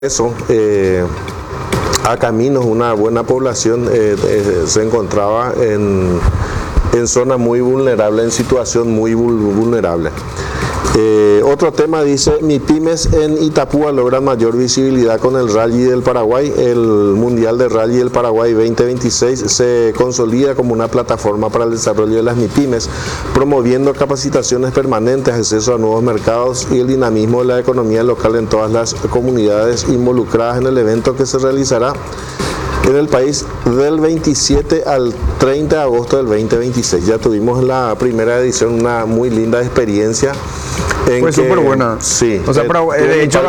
Eso, a caminos, una buena población se encontraba en zona muy vulnerable, en situación muy vulnerable. Otro tema dice, MIPYMES en Itapúa logran mayor visibilidad con el Rally del Paraguay. El Mundial de Rally del Paraguay 2026 se consolida como una plataforma para el desarrollo de las MIPYMES, promoviendo capacitaciones permanentes, acceso a nuevos mercados y el dinamismo de la economía local en todas las comunidades involucradas en el evento que se realizará en el país del 27 al 30 de agosto del 2026. Ya tuvimos en la primera edición una muy linda experiencia. Fue súper buena. Sí. O sea, de hecho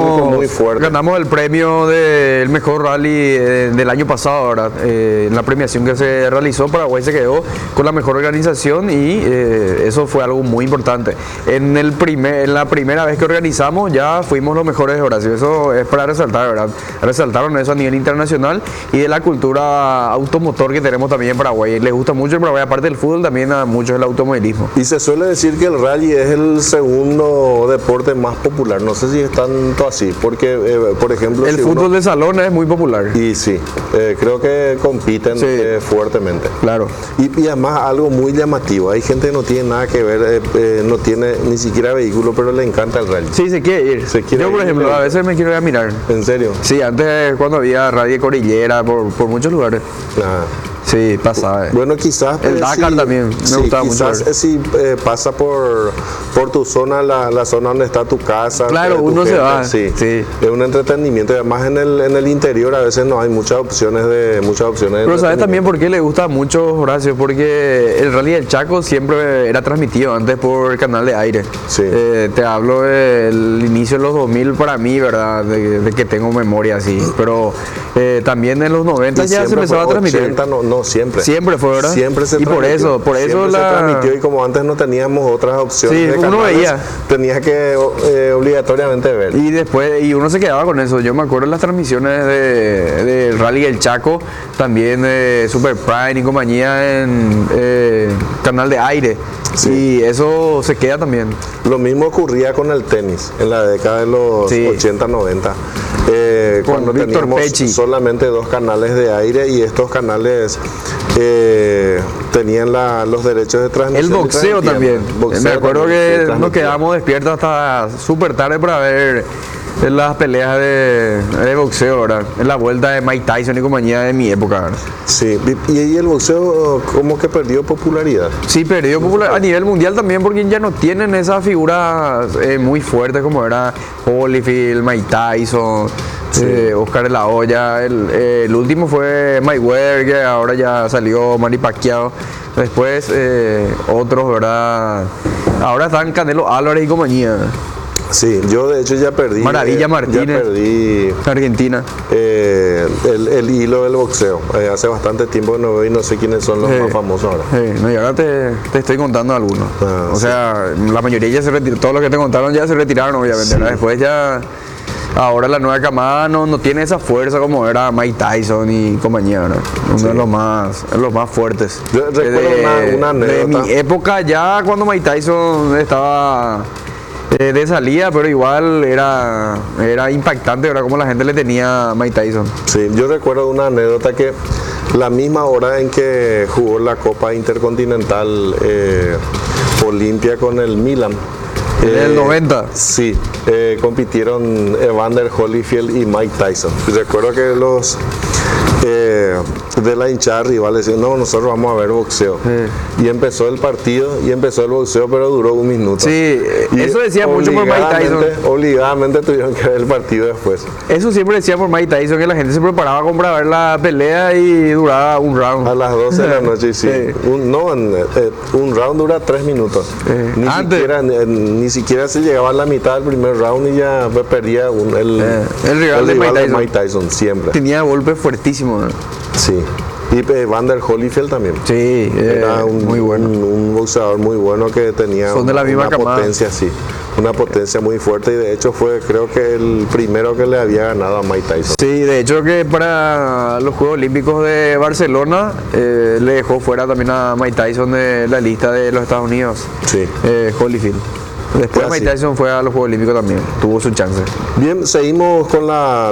ganamos el premio del mejor rally del año pasado, ¿verdad? En la premiación que se realizó, Paraguay se quedó con la mejor organización y eso fue algo muy importante. En la primera vez que organizamos ya fuimos los mejores de Horacio. Eso es para resaltar, ¿verdad? Resaltaron eso a nivel internacional y de la cultura automotor que tenemos también en Paraguay. Les gusta mucho el Paraguay, aparte del fútbol, también a muchos el automovilismo. Y se suele decir que el rally es el segundo deporte más popular. No sé si es tanto así, porque, por ejemplo... El fútbol de salón es muy popular. Y sí, creo que compiten fuertemente. Claro. Y además algo muy llamativo. Hay gente que no tiene nada que ver, no tiene ni siquiera vehículo, pero le encanta el rally. Sí, se quiere ir. Yo, por ejemplo, a veces me quiero ir a mirar. ¿En serio? Sí, antes cuando había rally de Cordillera, por muchos lugares. Ah. Sí, pasa. Bueno, quizás... El Dakar también me gustaba mucho. Quizás si pasa por tu zona, la zona donde está tu casa. Claro, uno se va. Sí. Es un entretenimiento. Además en el interior a veces no hay muchas opciones Pero ¿sabes también por qué le gusta mucho, Horacio? Porque el Rally del Chaco siempre era transmitido antes por el canal de aire. Sí. Te hablo del inicio de los 2000 para mí, ¿verdad? De que tengo memoria así. Pero también en los 90 ya se empezaba a transmitir. 80, no, siempre. Siempre fue, ¿verdad? Siempre se transmitió. Por eso se transmitió, y como antes no teníamos otras opciones de canales, uno veía. Tenías que obligatoriamente ver. Y después, uno se quedaba con eso. Yo me acuerdo de las transmisiones de Rally del Chaco, también de Super Prime y compañía en canal de aire. Sí. Y eso se queda también. Lo mismo ocurría con el tenis en la década de los 80, 90. Cuando teníamos solamente dos canales de aire y estos canales tenían los derechos de transmisión. El boxeo también. Me acuerdo que nos quedamos despiertos hasta súper tarde para ver las peleas de boxeo, ¿verdad? En la vuelta de Mike Tyson y compañía de mi época, ¿verdad? Sí, y el boxeo como que perdió popularidad. Sí, perdió popularidad a nivel mundial también porque ya no tienen esas figuras muy fuertes como era Holyfield, Mike Tyson, Oscar de la Hoya. El último fue Mayweather, que ahora ya salió Manny Pacquiao. Después otros, ¿verdad? Ahora están Canelo Álvarez y compañía. Sí, yo de hecho ya perdí. Maravilla Martínez. Ya perdí Argentina. El hilo del boxeo. Hace bastante tiempo que no veo y no sé quiénes son los más famosos ahora. No, y ahora te estoy contando algunos. O sea, la mayoría ya se retiraron. Todos los que te contaron ya se retiraron, obviamente. Sí. Después ya. Ahora la nueva camada no tiene esa fuerza como era Mike Tyson y compañía, ¿verdad? Uno de los más fuertes. Yo recuerdo una anécdota. De mi época ya cuando Mike Tyson estaba de salida, pero igual era impactante, ¿verdad? Como la gente le tenía a Mike Tyson. Sí, yo recuerdo una anécdota que la misma hora en que jugó la Copa Intercontinental Olimpia con el Milan. En el 90. Sí, compitieron Evander Holyfield y Mike Tyson. Recuerdo que los de la hinchada rival decían, no, nosotros vamos a ver boxeo. Y empezó el partido y empezó el boxeo, pero duró un minuto. Sí, eso decía mucho por Mike Tyson. Obligadamente tuvieron que ver el partido después. Eso siempre decía por Mike Tyson, que la gente se preparaba para ver la pelea y duraba un round. A las 12 de la noche, sí. Un round dura 3 minutos. Ni siquiera se llegaba a la mitad del primer round y ya perdía el rival de Mike Tyson siempre. Tenía golpes fuertísimos. Sí. Y Evander Holyfield también. Sí, era muy bueno. Un boxeador muy bueno que tenía una potencia, sí. Una potencia muy fuerte y de hecho fue, creo que el primero que le había ganado a Mike Tyson. Sí, de hecho que para los Juegos Olímpicos de Barcelona le dejó fuera también a Mike Tyson de la lista de los Estados Unidos. Sí. Holyfield. Después Mike Tyson fue a los Juegos Olímpicos también, tuvo su chance. Bien, seguimos con la